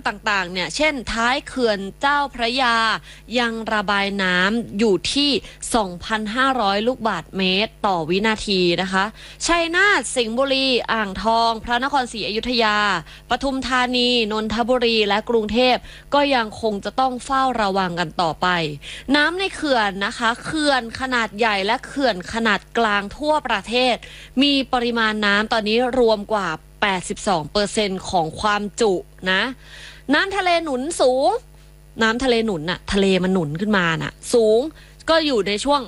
ต่างๆเนี่ยเช่นท้ายเขื่อนเจ้าพระยายังระบายน้ำอยู่ที่ 2,500 ลูกบาศก์เมตรต่อวินาทีนะคะชัยนาทสิงห์บุรีอ่างทองพระนครศรีอยุธยาปทุมธานีนนทบุรีและกรุงเทพก็ยังคงจะต้องเฝ้าระวังกันต่อไปน้ำในเขื่อนนะคะเขื่อนขนาดใหญ่และเขื่อนขนาดกลางทั่วประเทศมีปริมาณน้ำตอนนี้รวมกว่า 82% ของความจุนะน้ำทะเลหนุนสูงน้ำทะเลหนุนน่ะทะเลมันหนุนขึ้นมาน่ะสูงก็อยู่ในช่วง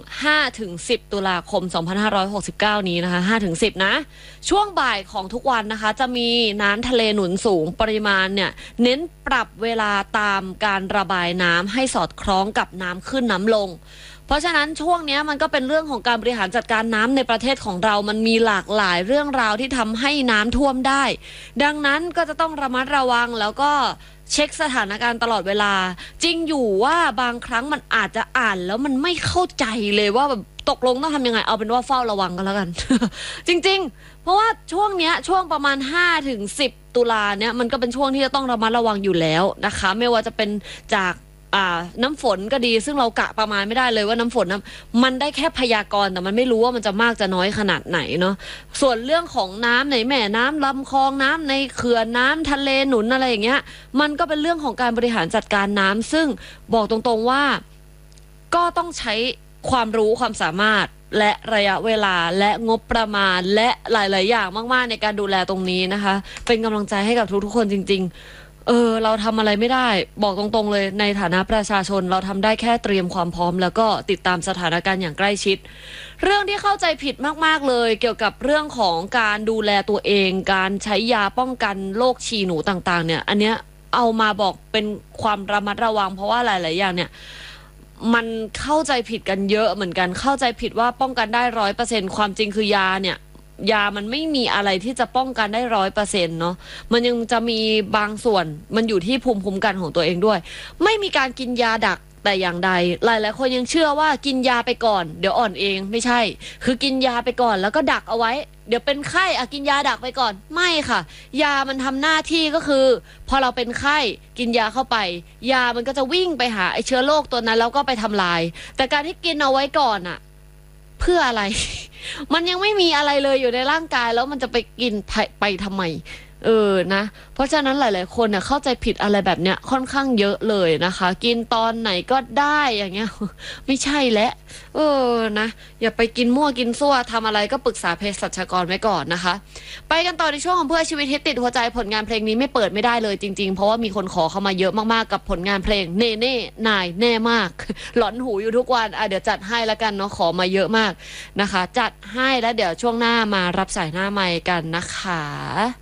5-10 ตุลาคม 2569 นี้นะคะ 5-10 นะช่วงบ่ายของทุกวันนะคะจะมีน้ำทะเลหนุนสูงปริมาณเนี่ยเน้นปรับเวลาตามการระบายน้ำให้สอดคล้องกับน้ำขึ้นน้ำลงเพราะฉะนั้นช่วงนี้มันก็เป็นเรื่องของการบริหารจัดการน้ำในประเทศของเรามันมีหลากหลายเรื่องราวที่ทำให้น้ำท่วมได้ดังนั้นก็จะต้องระมัดระวังแล้วก็เช็คสถานการณ์ตลอดเวลาจริงอยู่ว่าบางครั้งมันอาจจะอ่านแล้วมันไม่เข้าใจเลยว่าแบบตกลงต้องทำยังไงเอาเป็นว่าเฝ้าระวังกันแล้วกัน จริงๆเพราะว่าช่วงเนี้ยช่วงประมาณ 5-10 ตุลาเนี่ยมันก็เป็นช่วงที่จะต้องระมัดระวังอยู่แล้วนะคะไม่ว่าจะเป็นจากน้ำฝนก็ดีซึ่งเรากะประมาณไม่ได้เลยว่าน้ำฝนมันได้แค่พยากรณ์แต่มันไม่รู้ว่ามันจะมากจะน้อยขนาดไหนเนาะส่วนเรื่องของน้ำในแม่น้ำลำคลองน้ำในเขื่อนน้ำทะเลหนุนอะไรอย่างเงี้ยมันก็เป็นเรื่องของการบริหารจัดการน้ำซึ่งบอกตรงๆว่าก็ต้องใช้ความรู้ความสามารถและระยะเวลาและงบประมาณและหลายๆอย่างมากๆในการดูแลตรงนี้นะคะเป็นกำลังใจให้กับทุกๆคนจริงๆเราทำอะไรไม่ได้บอกตรงๆเลยในฐานะประชาชนเราทำได้แค่เตรียมความพร้อมแล้วก็ติดตามสถานการณ์อย่างใกล้ชิดเรื่องที่เข้าใจผิดมากๆเลยเกี่ยวกับเรื่องของการดูแลตัวเองการใช้ยาป้องกันโรคฉี่หนูต่างๆเนี่ยอันเนี้ยเอามาบอกเป็นความระมัดระวังเพราะว่าหลายๆอย่างเนี่ยมันเข้าใจผิดกันเยอะเหมือนกันเข้าใจผิดว่าป้องกันได้ 100% ความจริงคือยาเนี่ยยามันไม่มีอะไรที่จะป้องกันได้ 100% เนาะมันยังจะมีบางส่วนมันอยู่ที่ภูมิคุ้มกันของตัวเองด้วยไม่มีการกินยาดักแต่อย่างใดหลายๆคนยังเชื่อว่ากินยาไปก่อนเดี๋ยวอ่อนเองไม่ใช่คือกินยาไปก่อนแล้วก็ดักเอาไว้เดี๋ยวเป็นไข้กินยาดักไปก่อนไม่ค่ะยามันทำหน้าที่ก็คือพอเราเป็นไข้กินยาเข้าไปยามันก็จะวิ่งไปหาไอ้เชื้อโรคตัวนั้นแล้วก็ไปทำลายแต่การที่กินเอาไว้ก่อนเพื่ออะไร มันยังไม่มีอะไรเลยอยู่ในร่างกายแล้วมันจะไปกินไปทำไมนะเพราะฉะนั้นหลายๆคนเข้าใจผิดอะไรแบบเนี้ยค่อนข้างเยอะเลยนะคะกินตอนไหนก็ได้อย่างเงี้ย ไม่ใช่แล้วนะอย่าไปกินมั่วกินซั่วทำอะไรก็ปรึกษาเภสัชกรไว้ก่อนนะคะไปกันต่อในช่วงของเพื่อชีวิตฮิตติดหัวใจผลงานเพลงนี้ไม่เปิดไม่ได้เลยจริงๆเพราะว่ามีคนขอเข้ามาเยอะมากๆกับผลงานเพลงเน่เน่นายแน่มาก หลอนหูอยู่ทุกวันเดี๋ยวจัดให้แล้วกันเนาะขอมาเยอะมากนะคะจัดให้แล้วเดี๋ยวช่วงหน้ามารับสายหน้าไมค์กันนะคะ